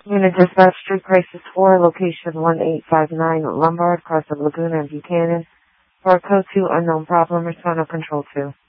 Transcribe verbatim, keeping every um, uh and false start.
Unit Dispatch Street Crisis four, location one eight five nine Lombard, cross of Laguna and Buchanan. For code two unknown problem, respond to control two.